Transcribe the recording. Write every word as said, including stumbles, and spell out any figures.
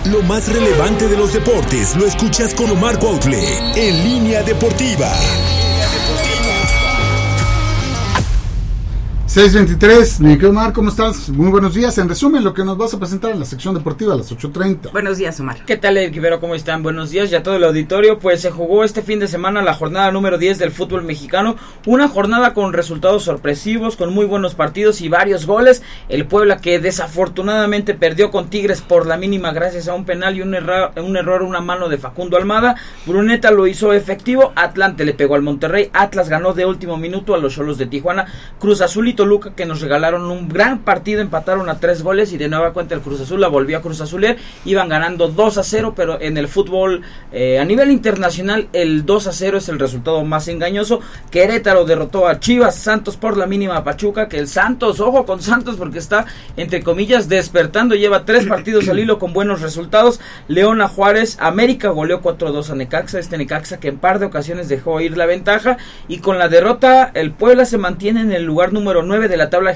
Lo más relevante de los deportes lo escuchas con Omar Cuautle en Línea Deportiva. seis veintitrés, mi querido Omar, ¿cómo estás? Muy buenos días. En resumen, lo que nos vas a presentar en la sección deportiva a las ocho treinta. Buenos días, Omar. ¿Qué tal, Eric Ibero? ¿Cómo están? Buenos días y a todo el auditorio. Pues se jugó este fin de semana la jornada número diez del fútbol mexicano. Una jornada con resultados sorpresivos, con muy buenos partidos y varios goles. El Puebla, que desafortunadamente perdió con Tigres por la mínima gracias a un penal y un error, un error, una mano de Facundo Almada. Bruneta lo hizo efectivo. Atlante le pegó al Monterrey. Atlas ganó de último minuto a los Xolos de Tijuana. Cruz Azul y Toluca, que nos regalaron un gran partido, empataron a tres goles y de nueva cuenta el Cruz Azul la volvió a Cruz Azuler. Iban ganando dos a cero, pero en el fútbol eh, a nivel internacional el dos a cero es el resultado más engañoso. Querétaro derrotó a Chivas. Santos por la mínima a Pachuca, que el Santos, ojo con Santos porque está entre comillas despertando, lleva tres partidos al hilo con buenos resultados. León a Juárez. América goleó cuatro a dos a Necaxa, este Necaxa que en par de ocasiones dejó ir la ventaja, y con la derrota el Puebla se mantiene en el lugar número nueve de la tabla